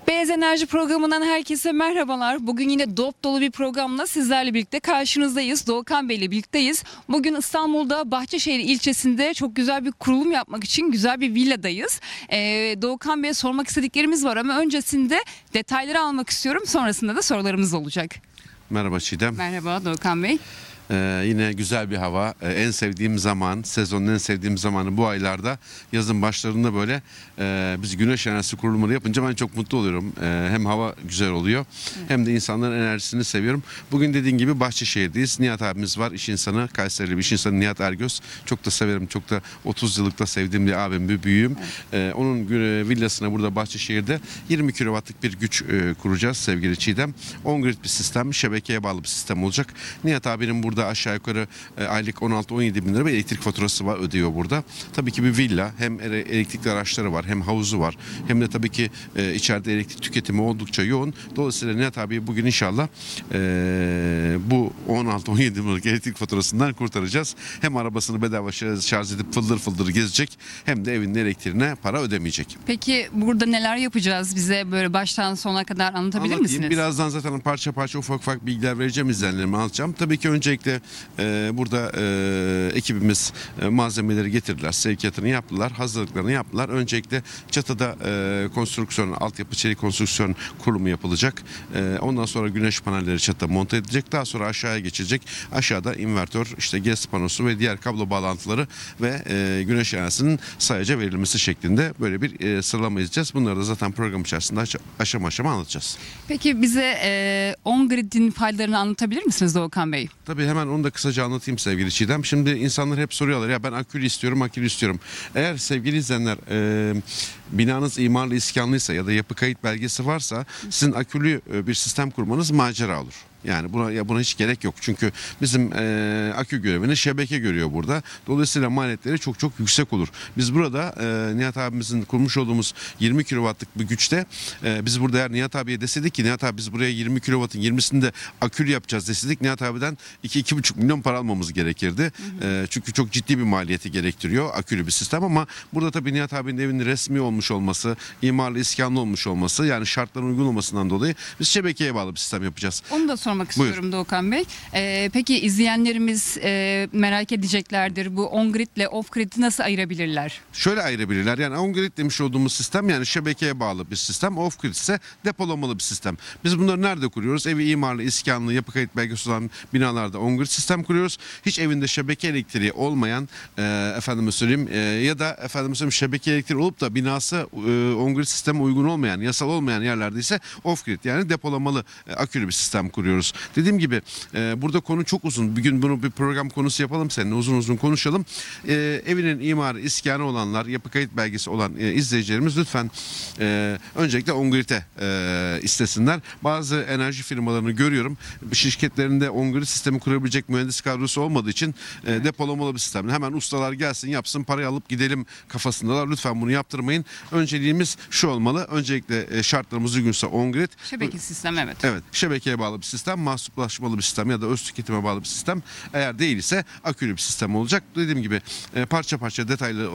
Beyaz Enerji programından herkese merhabalar. Bugün yine dop dolu bir programla sizlerle birlikte karşınızdayız. Doğukan Bey ile birlikteyiz. Bugün İstanbul'da Bahçeşehir ilçesinde çok güzel bir kurulum yapmak için güzel bir villadayız. Doğukan Bey'e sormak istediklerimiz var ama öncesinde detayları almak istiyorum. Sonrasında da sorularımız olacak. Merhaba Çiğdem. Merhaba Doğukan Bey. Yine güzel bir hava. En sevdiğim zaman, sezonun en sevdiğim zamanı bu aylarda. Yazın başlarında böyle biz güneş enerjisi kurulumları yapınca ben çok mutlu oluyorum. Hem hava güzel oluyor hem de insanların enerjisini seviyorum. Bugün dediğin gibi Bahçeşehir'deyiz. Nihat abimiz var, iş insanı, Kayserili bir iş insanı Nihat Ergöz. Çok da severim, çok da 30 yıllık da sevdiğim bir abim, bir büyüğüm. Onun villasına burada Bahçeşehir'de 20 kW'lık bir güç kuracağız sevgili Çiğdem. On-grid bir sistem, şebekeye bağlı bir sistem olacak. Nihat abinin burada aşağı yukarı aylık 16-17 bin lira bir elektrik faturası var, ödüyor burada. Tabii ki bir villa, hem elektrikli araçları var, hem havuzu var, hem de tabii ki içeride elektrik tüketimi oldukça yoğun. Dolayısıyla Nihat abi bugün inşallah bu 16-17 bin liralık elektrik faturasından kurtaracağız. Hem arabasını bedava şarj edip fıldır fıldır gezecek, hem de evinin elektriğine para ödemeyecek. Peki burada neler yapacağız, bize böyle baştan sona kadar anlatabilir misiniz? Birazdan zaten parça parça ufak bilgiler vereceğim, izleyenlerime anlatacağım. Tabii ki öncelikle burada ekibimiz malzemeleri getirdiler, sevkiyatını yaptılar, hazırlıklarını yaptılar. Öncelikle çatıda konstrüksiyon, altyapı çelik konstrüksiyon kurulumu yapılacak. Ondan sonra güneş panelleri çatıda monte edilecek. Daha sonra aşağıya geçilecek. Aşağıda invertör, işte GES panosu ve diğer kablo bağlantıları ve güneş enerjisinin sayaca verilmesi şeklinde böyle bir sıralama izleyeceğiz. Bunları da zaten program içerisinde aşama aşama anlatacağız. Peki bize on-grid'in faydalarını anlatabilir misiniz Doğukan Bey? Tabii hemen onu da kısaca anlatayım sevgili Çiğdem. Şimdi insanlar hep soruyorlar, ya ben akülü istiyorum. Eğer sevgili izleyenler binanız imarlı iskanlıysa ya da yapı kayıt belgesi varsa sizin akülü bir sistem kurmanız macera olur. Yani buna hiç gerek yok. Çünkü bizim akü görevini şebeke görüyor burada. Dolayısıyla maliyetleri çok yüksek olur. Biz burada Nihat abimizin kurmuş olduğumuz 20 kW'lık bir güçte biz burada eğer Nihat abiye deseydik ki Nihat abi biz buraya 20 kW'ın 20'sini de akülü yapacağız deseydik, Nihat abiden 2-2,5 milyon para almamız gerekirdi. Çünkü çok ciddi bir maliyeti gerektiriyor akülü bir sistem, ama burada tabii Nihat abinin evinin resmi olmuş olması, imarlı iskanlı olmuş olması, yani şartların uygun olmasından dolayı biz şebekeye bağlı bir sistem yapacağız. Onu da sormak istiyorum Doğukan Bey. Peki izleyenlerimiz merak edeceklerdir. Bu on-grid ile off-grid'i nasıl ayırabilirler? Şöyle ayırabilirler. Yani on-grid demiş olduğumuz sistem yani şebekeye bağlı bir sistem. Off-grid ise depolamalı bir sistem. Biz bunları nerede kuruyoruz? Evi imarlı, iskanlı, yapı kayıt belgesi olan binalarda on-grid sistem kuruyoruz. Hiç evinde şebeke elektriği olmayan efendime söyleyeyim ya da efendime söyleyeyim şebeke elektriği olup da binası on-grid sisteme uygun olmayan, yasal olmayan yerlerde ise off-grid yani depolamalı akülü bir sistem kuruyoruz. Dediğim gibi burada konu çok uzun. Bir gün bunu bir program konusu yapalım, seninle uzun konuşalım. Evinin imarı, iskanı olanlar, yapı kayıt belgesi olan izleyicilerimiz lütfen öncelikle on-grid'e istesinler. Bazı enerji firmalarını görüyorum. Şirketlerinde on-grid sistemi kurabilecek mühendis kadrosu olmadığı için depolamalı bir sistem. Hemen ustalar gelsin, yapsın, parayı alıp gidelim kafasındalar. Lütfen bunu yaptırmayın. Önceliğimiz şu olmalı. Öncelikle şartlarımız uygunsa on-grid. Şebeke sistem, evet. Evet, şebekeye bağlı bir sistem, mahsuplaşmalı bir sistem ya da öz tüketime bağlı bir sistem. Eğer değil ise akülü bir sistem olacak. Dediğim gibi parça parça detaylı